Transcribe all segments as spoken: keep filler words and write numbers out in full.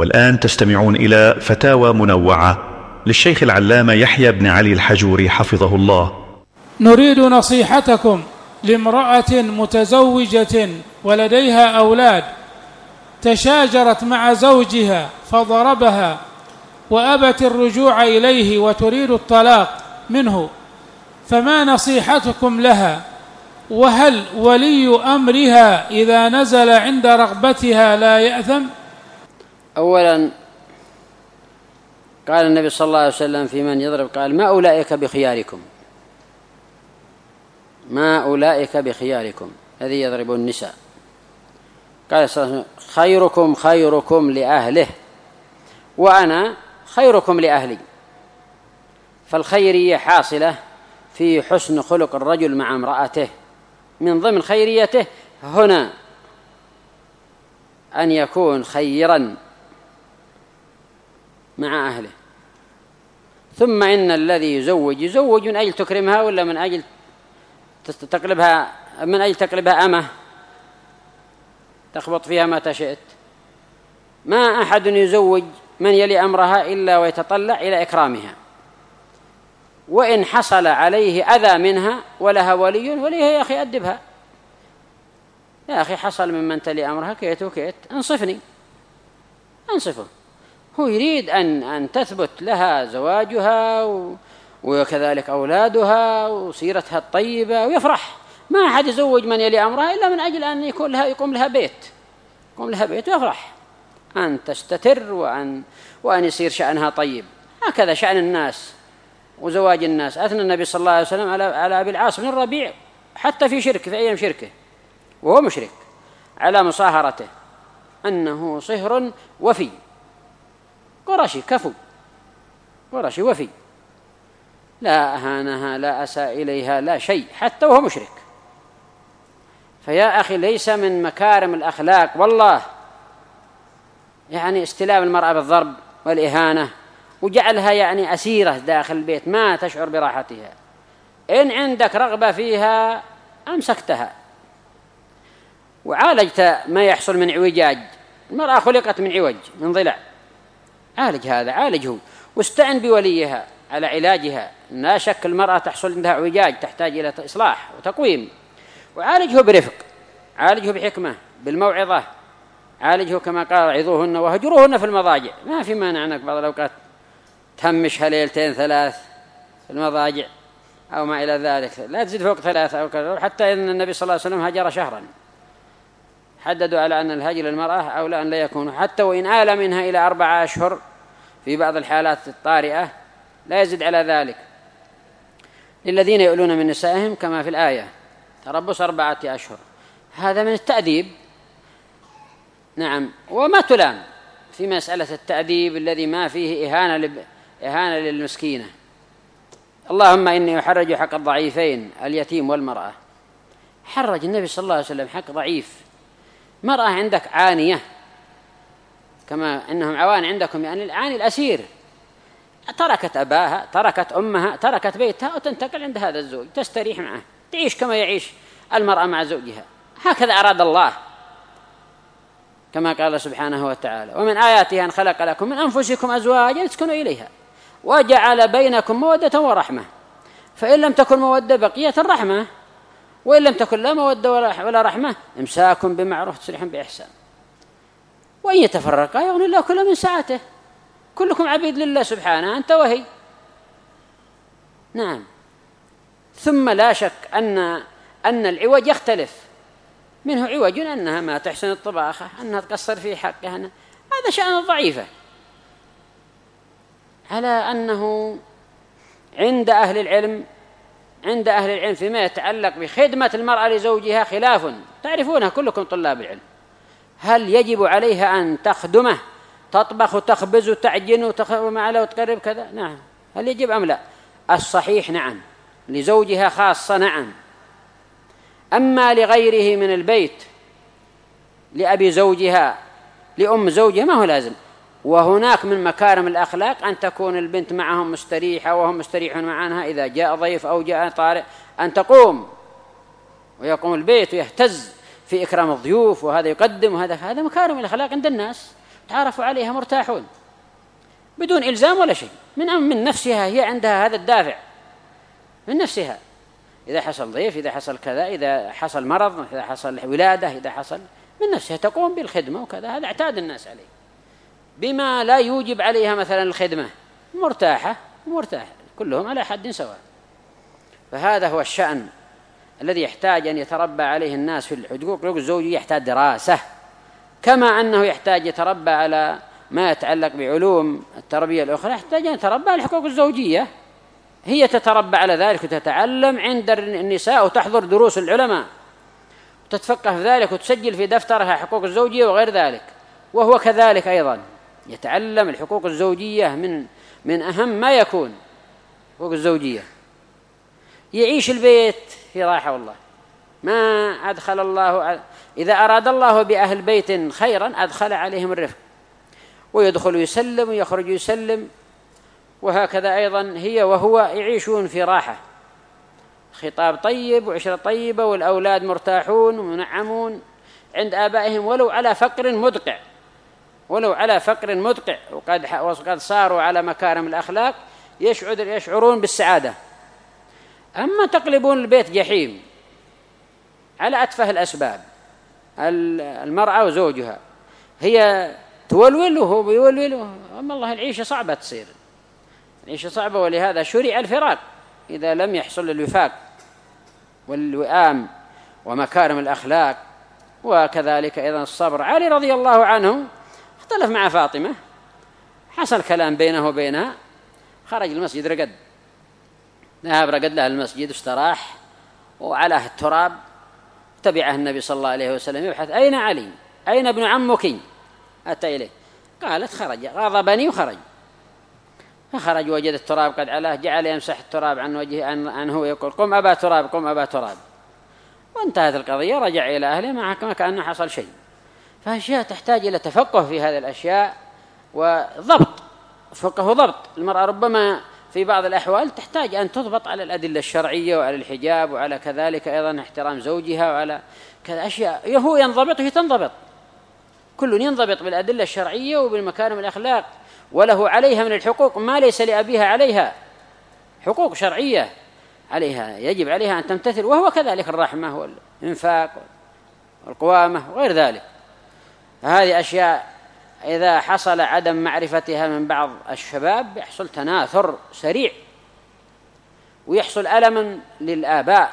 والآن تستمعون إلى فتاوى منوعة للشيخ العلامة يحيى بن علي الحجوري حفظه الله. نريد نصيحتكم لامرأة متزوجة ولديها أولاد تشاجرت مع زوجها فضربها وأبت الرجوع إليه وتريد الطلاق منه، فما نصيحتكم لها؟ وهل ولي أمرها إذا نزل عند رغبتها لا يأثم؟ أولا قال النبي صلى الله عليه وسلم في من يضرب قال ما أولئك بخياركم، ما أولئك بخياركم الذي يضرب النساء. قال صلى الله عليه وسلم خيركم خيركم لأهله وأنا خيركم لأهلي. فالخيرية حاصلة في حسن خلق الرجل مع امرأته. من ضمن خيريته هنا أن يكون خيرا مع أهله. ثم إن الذي يزوج يزوج من أجل تكرمها ولا من أجل تقلبها، من أجل تقلبها أمه تخبط فيها ما تشئت. ما أحد يزوج من يلي أمرها إلا ويتطلع إلى إكرامها، وإن حصل عليه أذى منها ولها ولي وليها يا أخي أدبها، يا أخي حصل ممن تلي أمرها كيت وكيت أنصفني أنصفه. هو يريد أن أن تثبت لها زواجها وكذلك أولادها وسيرتها الطيبة ويفرح. ما أحد يزوج من يلي أمرها إلا من أجل أن يكون لها يقوم لها بيت يقوم لها بيت ويفرح أن تستتر وأن وأن يصير شأنها طيب. هكذا شأن الناس وزواج الناس. أثنى النبي صلى الله عليه وسلم على على أبي العاص بن الربيع حتى في شرك في أيام شركه وهو مشرك على مصاهرته أنه صهر وفي قرشي كفو قرشي وفي، لا أهانها لا أساء إليها لا شيء حتى وهو مشرك. فيا أخي ليس من مكارم الأخلاق والله يعني استلام المرأة بالضرب والإهانة وجعلها يعني أسيرة داخل البيت ما تشعر براحتها. إن عندك رغبة فيها أمسكتها وعالجت ما يحصل من عوجاج. المرأة خلقت من عوج من ضلع، عالج هذا عالجه واستعن بوليها على علاجها. لا شك المرأة تحصل عندها عوجاج تحتاج إلى إصلاح وتقويم، وعالجه برفق عالجه بحكمة بالموعظة عالجه كما قال عظوهن وهجروهن في المضاجع. ما في مانع أنك بعض الأوقات تهمشها ليلتين ثلاث في المضاجع أو ما إلى ذلك، لا تزيد فوق ثلاثة أو كذا. حتى إن النبي صلى الله عليه وسلم هجر شهرا، حددوا على أن الهجر للمرأة أولى أن لا يكون حتى وإن آل منها إلى أربعة أشهر في بعض الحالات الطارئة لا يزيد على ذلك للذين يؤلون من نسائهم كما في الآية تربص أربعة أشهر. هذا من التأديب نعم، وما تلام في مسألة التأديب الذي ما فيه إهانة, لب... إهانة للمسكينة. اللهم إني أحرج حق الضعيفين اليتيم والمرأة. حرج النبي صلى الله عليه وسلم حق ضعيف. مرأة عندك عانية كما إنهم عوان عندكم، يعني العاني الأسير تركت أباها تركت أمها تركت بيتها وتنتقل عند هذا الزوج تستريح معه تعيش كما يعيش المرأة مع زوجها. هكذا أراد الله كما قال سبحانه وتعالى ومن آياته أن خلق لكم من أنفسكم أزواجا لتسكنوا إليها وجعل بينكم مودة ورحمة. فإن لم تكن مودة بقية الرحمة، وإن لم تكن لا مودة ولا رحمة إمساك بمعروف تسريح بإحسان. وإن يتفرقا يغني الله كل من سعته. كلكم عبيد لله سبحانه أنت وهي. نعم. ثم لا شك أن أن العوج يختلف، منه عوج أنها ما تحسن الطباخة أنها تقصر في حقها، هذا شأن الضعيفة. على أنه عند أهل العلم عند أهل العلم فيما يتعلق بخدمة المرأة لزوجها خلاف تعرفونه كلكم طلاب العلم. هل يجب عليها أن تخدمه تطبخ وتخبز وتعجن وتخدم على وتقرب كذا؟ نعم. هل يجب أم لا؟ الصحيح نعم، لزوجها خاصة نعم. أما لغيره من البيت لأبي زوجها لأم زوجها ما هو لازم. وهناك من مكارم الأخلاق أن تكون البنت معهم مستريحة وهم مستريحون معها. إذا جاء ضيف أو جاء طارئ أن تقوم ويقوم البيت ويهتز في إكرام الضيوف وهذا يقدم وهذا هذا مكارم الأخلاق عند الناس. تعرفوا عليها مرتاحون بدون إلزام ولا شيء، من من نفسها هي عندها هذا الدافع من نفسها. إذا حصل ضيف، إذا حصل كذا، إذا حصل مرض، إذا حصل ولادة، إذا حصل، من نفسها تقوم بالخدمة وكذا. هذا اعتاد الناس عليه بما لا يوجب عليها مثلا الخدمة، مرتاحة مرتاحة كلهم على حد سواء. فهذا هو الشأن الذي يحتاج أن يتربى عليه الناس في الحقوق الزوجية. يحتاج دراسة كما أنه يحتاج يتربى على ما يتعلق بعلوم التربية الأخرى، يحتاج أن يتربى على الحقوق الزوجية. هي تتربى على ذلك وتتعلم عند النساء وتحضر دروس العلماء وتتفقه في ذلك وتسجل في دفترها حقوق الزوجية وغير ذلك. وهو كذلك أيضا يتعلم الحقوق الزوجية من من أهم ما يكون حقوق الزوجية. يعيش البيت في راحة والله، ما أدخل الله، إذا أراد الله بأهل بيت خيرا أدخل عليهم الرفق، ويدخل يسلم ويخرج يسلم، وهكذا أيضا هي وهو يعيشون في راحة، خطاب طيب وعشرة طيبة، والأولاد مرتاحون ومنعمون عند آبائهم ولو على فقر مدقع، ولو على فقر مدقع، وقد وقد صاروا على مكارم الأخلاق يشعر يشعرون بالسعادة. أما تقلبون البيت جحيم على أتفه الأسباب، المرأة وزوجها، هي تولول وهو بيولول، أما الله العيشة صعبة تصير، العيشة صعبة. ولهذا شرع الفراق إذا لم يحصل الوفاق والوئام ومكارم الأخلاق، وكذلك أيضا الصبر. علي رضي الله عنه اختلف مع فاطمة، حصل كلام بينه وبينها، خرج المسجد رقد، ذهب رقد لها المسجد واستراح وعلاه التراب. تبعه النبي صلى الله عليه وسلم يبحث أين علي، أين ابن عمك، أتى إليه، قالت خرج، غضبني وخرج. فخرج وجد التراب قد علاه، جعل يمسح التراب عن وجهه عنه ويقول قم أبا تراب قم أبا تراب، وانتهت القضية. رجع إلى أهله ما كأنه حصل شيء. فأشياء تحتاج إلى تفقه في هذه الأشياء وضبط، فقه وضبط. المرأة ربما في بعض الأحوال تحتاج أن تضبط على الأدلة الشرعية وعلى الحجاب وعلى كذلك أيضا احترام زوجها وعلى كذا أشياء، هو ينضبط وهي تنضبط، كل ينضبط بالأدلة الشرعية وبالمكارم الأخلاق، وله عليها من الحقوق ما ليس لأبيها عليها، حقوق شرعية عليها يجب عليها أن تمتثل، وهو كذلك الرحمة والإنفاق والقوامة وغير ذلك. هذه أشياء إذا حصل عدم معرفتها من بعض الشباب يحصل تناثر سريع، ويحصل ألم للآباء،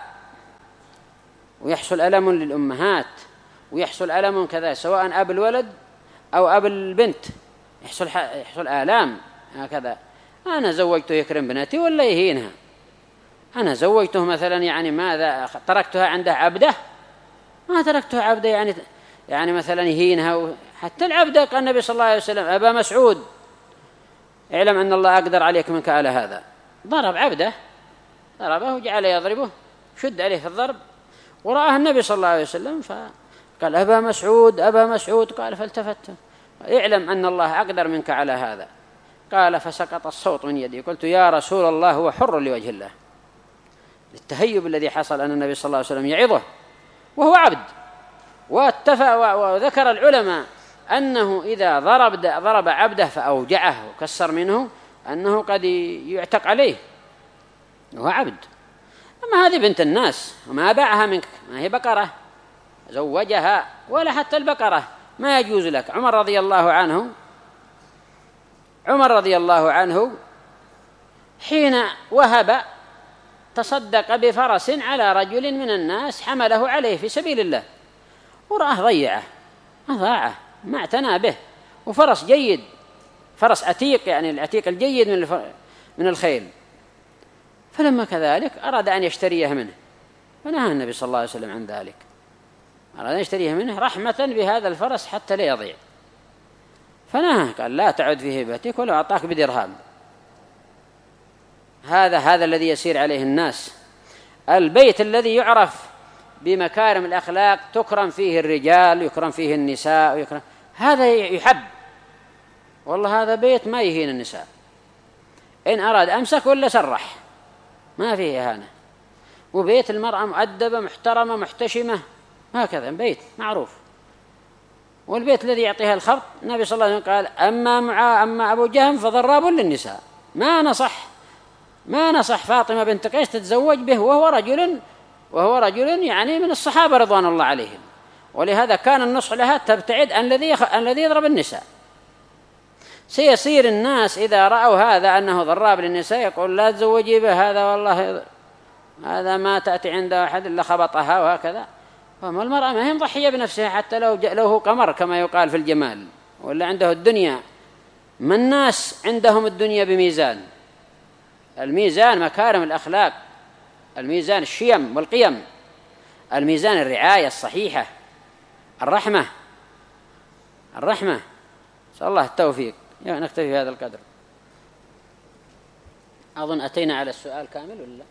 ويحصل ألم للأمهات، ويحصل ألم كذا سواء أب الولد أو أب البنت، يحصل يحصل آلام هكذا. أنا زوجته يكرم بنتي ولا يهينها؟ أنا زوجته مثلا يعني ماذا تركتها عنده عبده؟ ما تركتها عبده يعني يعني مثلا يهينها. حتى العبده قال النبي صلى الله عليه وسلم أبا مسعود اعلم أن الله أقدر عليك منك على هذا. ضرب عبده، ضربه وجعل يضربه، شد عليه في الضرب، ورآه النبي صلى الله عليه وسلم فقال أبا مسعود أبا مسعود، قال فالتفت اعلم أن الله أقدر منك على هذا. قال فسقط الصوت من يدي، قلت يا رسول الله هو حر لوجه الله، للتهيب الذي حصل أن النبي صلى الله عليه وسلم يعظه وهو عبد. واتفق وذكر العلماء أنه إذا ضرب ضرب عبده فأوجعه وكسر منه أنه قد يعتق عليه وهو عبد. أما هذه بنت الناس وما باعها منك، ما هي بقرة زوجها ولا حتى البقرة ما يجوز لك. عمر رضي الله عنه عمر رضي الله عنه حين وهب تصدق بفرس على رجل من الناس حمله عليه في سبيل الله، ورآه ضيعه أضاعه ما اعتنى به، وفرس جيد، فرس عتيق يعني العتيق الجيد من من الخيل. فلما كذلك أراد أن يشتريه منه، فنهى النبي صلى الله عليه وسلم عن ذلك، أراد أن يشتريه منه رحمة بهذا الفرس حتى لا يضيع، فنهى قال لا تعد في هبتك ولو أعطاك بدرهم. هذا هذا الذي يسير عليه الناس. البيت الذي يعرف بمكارم الأخلاق تكرم فيه الرجال يكرم فيه النساء ويكرم، هذا يحب والله، هذا بيت ما يهين النساء، إن أراد أمسك ولا سرح ما فيه إهانة. وبيت المرأة مؤدبة محترمة محتشمة، هكذا بيت معروف. والبيت الذي يعطيها الخبط النبي صلى الله عليه وسلم قال أما مع أما أبو جهم فضراب للنساء، ما نصح ما نصح فاطمة بنت قيس تتزوج به وهو رجل وهو رجل يعني من الصحابة رضوان الله عليهم، ولهذا كان النصح لها تبتعد عن الذي الذي يضرب النساء. سيصير الناس إذا رأوا هذا أنه ضراب للنساء يقول لا تزوجي به، هذا والله هذا ما تأتي عنده أحد إلا خبطها وهكذا. فما المرأة ما هي مضحية بنفسها حتى لو لو هو قمر كما يقال في الجمال، ولا عنده الدنيا. ما الناس عندهم الدنيا بميزان، الميزان مكارم الأخلاق، الميزان الشيم والقيم، الميزان الرعاية الصحيحة، الرحمة الرحمة نسأل الله التوفيق. يعني نكتفي بهذا القدر. أظن أتينا على السؤال كامل ولا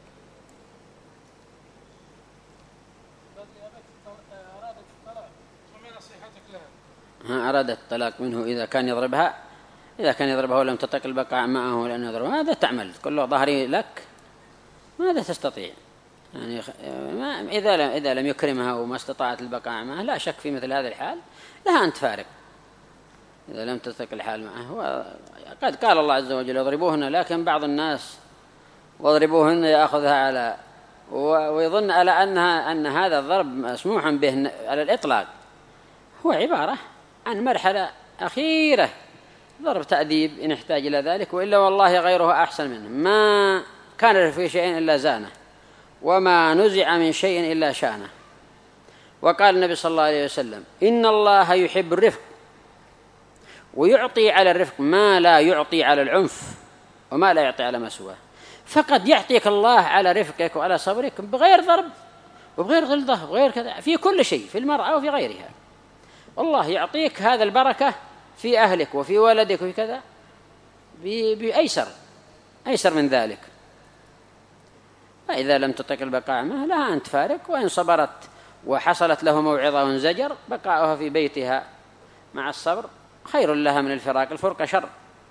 ها؟ أرادت الطلاق منه إذا كان يضربها إذا كان يضربها ولم تطق البقاء معه ولأن يضربها، ماذا تعمل؟ تقول له ظهري لك، ماذا تستطيع؟ يعني ما إذا لم إذا لم يكرمها وما استطاعت البقاء معه لا شك في مثل هذا الحال لها أن تفارق إذا لم تستطع الحال معه. قد قال الله عز وجل يضربوهن، لكن بعض الناس واضربوهن يأخذها على ويظن على أنها أن هذا الضرب مسموحا به على الإطلاق، هو عبارة عن مرحلة أخيرة ضرب تأديب إن احتاج إلى ذلك، وإلا والله غيره أحسن منه. ما كان في شيء إلا زانه، وما نزع من شيء إلا شانه. وقال النبي صلى الله عليه وسلم إن الله يحب الرفق ويعطي على الرفق ما لا يعطي على العنف وما لا يعطي على ما سواه. فقد يعطيك الله على رفقك وعلى صبرك بغير ضرب وبغير غلظة وغير كذا في كل شيء، في المرأة وفي غيرها. والله يعطيك هذا البركة في أهلك وفي ولدك وفي كذا بأيسر أيسر من ذلك. فإذا لم تطق البقاء معه لها أن تفارق، وإن صبرت وحصلت له موعظة وانزجر بقاؤها في بيتها مع الصبر خير لها من الفراق. الفرقة شر،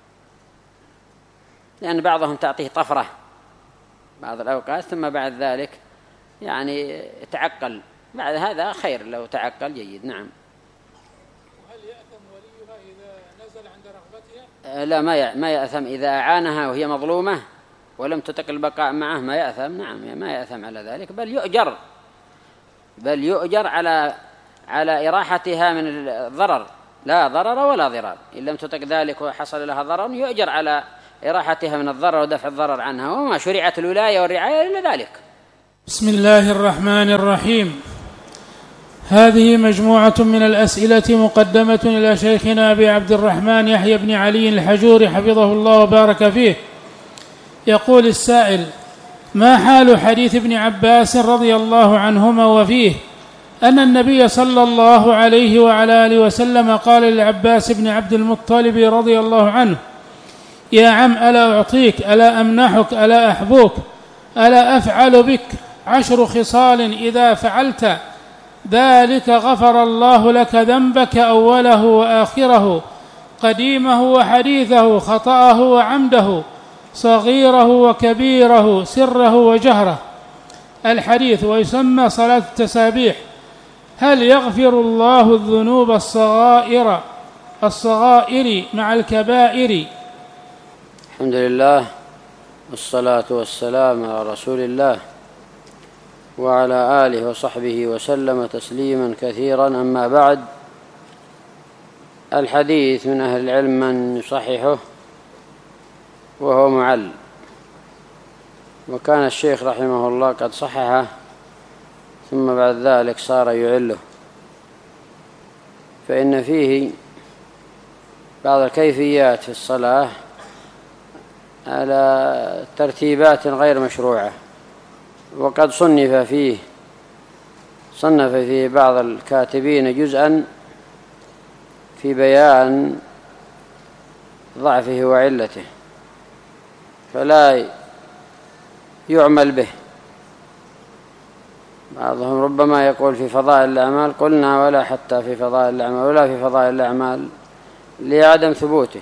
لأن بعضهم تعطيه طفرة بعض الأوقات ثم بعد ذلك يعني تعقل، بعد هذا خير لو تعقل جيد. نعم. وهل يأثم وليها إذا نزل عند رغبتها؟ لا ما ما يأثم إذا أعانها وهي مظلومة ولم تطق البقاء معه، ما يأثم. نعم ما يأثم على ذلك، بل يؤجر بل يؤجر على على إراحتها من الضرر، لا ضرر ولا ضرار. إن لم تطق ذلك وحصل لها ضرر يؤجر على إراحتها من الضرر ودفع الضرر عنها، وما شرعت الولاية والرعاية إلا ذلك. بسم الله الرحمن الرحيم. هذه مجموعة من الأسئلة مقدمة إلى شيخنا أبي عبد الرحمن يحيى بن علي الحجوري حفظه الله وبارك فيه. يقول السائل: ما حال حديث ابن عباس رضي الله عنهما وفيه أن النبي صلى الله عليه وعلى آله وسلم قال للعباس بن عبد المطلب رضي الله عنه: يا عم ألا أعطيك، ألا أمنحك، ألا أحبوك، ألا أفعل بك عشر خصال إذا فعلت ذلك غفر الله لك ذنبك أوله وآخره، قديمه وحديثه، خطأه وعمده، صغيره وكبيره، سره وجهره. الحديث ويسمى صلاة التسابيح. هل يغفر الله الذنوب الصغائر الصغائر مع الكبائر؟ الحمد لله والصلاة والسلام على رسول الله وعلى آله وصحبه وسلم تسليما كثيرا. أما بعد، الحديث من أهل العلم من يصححه وهو معل، وكان الشيخ رحمه الله قد صححه ثم بعد ذلك صار يعله، فإن فيه بعض الكيفيات في الصلاة على ترتيبات غير مشروعة، وقد صنف فيه صنف فيه بعض الكاتبين جزءا في بيان ضعفه وعلته، فلا يعمل به. بعضهم ربما يقول في فضائل الأعمال، قلنا ولا حتى في فضائل الأعمال ولا في فضائل الأعمال لعدم ثبوته،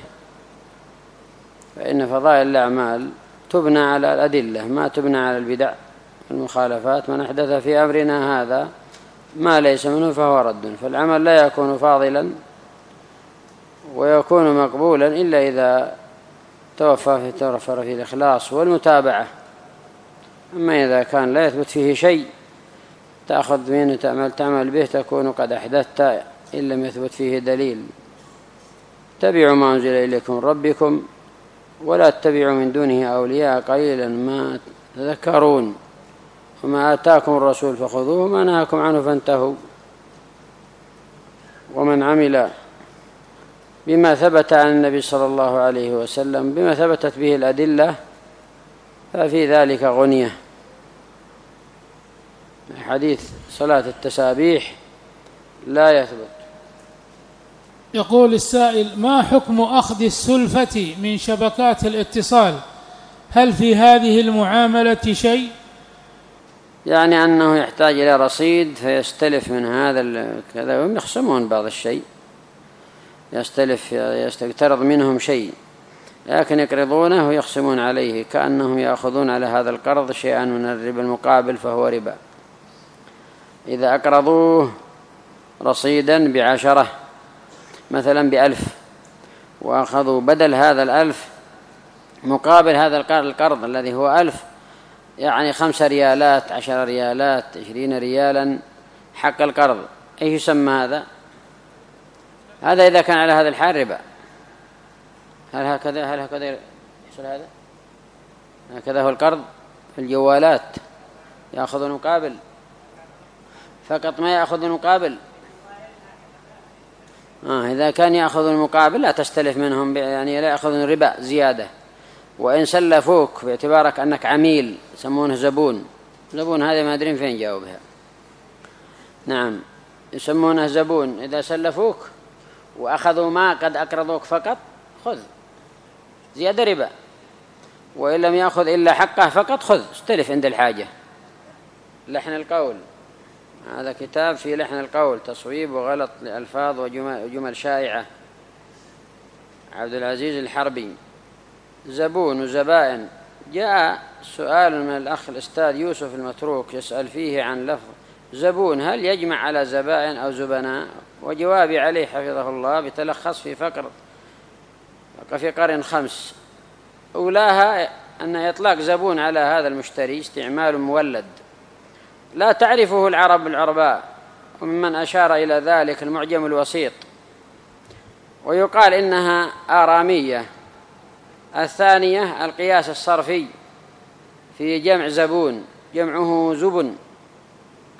فإن فضائل الأعمال تبنى على الأدلة ما تبنى على البدع والمخالفات. من أحدث في أمرنا هذا ما ليس منه فهو رد، فالعمل لا يكون فاضلا ويكون مقبولا إلا إذا توفى في توفر فيه الإخلاص والمتابعة. أما إذا كان لا يثبت فيه شيء تأخذ منه تعمل تعمل به تكون قد أحدثت إن لم يثبت فيه دليل. اتبعوا ما أنزل إليكم من ربكم ولا تتبعوا من دونه أولياء قليلا ما تذكرون وما آتاكم الرسول فخذوه وما نهاكم عنه فانتهوا. ومن عمل بما ثبت عن النبي صلى الله عليه وسلم بما ثبتت به الأدلة ففي ذلك غنية. حديث صلاة التسابيح لا يثبت. يقول السائل: ما حكم أخذ السلفة من شبكات الاتصال؟ هل في هذه المعاملة شيء؟ يعني أنه يحتاج إلى رصيد فيستلف من هذا كذا، وهم يخصمون بعض الشيء، يستلف يستقترض منهم شيء لكن يقرضونه ويخصمون عليه كأنهم يأخذون على هذا القرض شيئا من الربا المقابل فهو ربا. إذا أقرضوه رصيدا بعشرة مثلا بألف وأخذوا بدل هذا الألف مقابل هذا القرض الذي هو ألف يعني خمسة ريالات عشر ريالات عشرين ريالا حق القرض، أي يسمى هذا؟ هذا إذا كان على هذا الحال ربا. هل هكذا هل هكذا يحصل هذا؟ هكذا هو القرض في الجوالات يأخذ المقابل فقط ما يأخذ المقابل. آه إذا كان يأخذ المقابل لا تستلف منهم، يعني لا يأخذون ربا زيادة. وإن سلفوك باعتبارك أنك عميل يسمونه زبون، زبون هذا ما أدري فين جاوا بها. نعم يسمونه زبون. إذا سلفوك وأخذوا ما قد أقرضوك فقط خذ زيادة ربا، وإن لم يأخذ إلا حقه فقط خذ استلف عند الحاجة. لحن القول، هذا كتاب في لحن القول تصويب وغلط لألفاظ وجمل شائعة، عبد العزيز الحربي. زبون وزبائن. جاء سؤال من الأخ الأستاذ يوسف المتروك يسأل فيه عن لفظ زبون هل يجمع على زبائن أو زبناء، وجوابي عليه حفظه الله بتلخص في فقر في قرن خمس. أولاها أن إطلاق زبون على هذا المشتري استعمال مولد لا تعرفه العرب العرباء، وممن أشار إلى ذلك المعجم الوسيط، ويقال إنها آرامية. الثانية القياس الصرفي في جمع زبون، جمعه زبن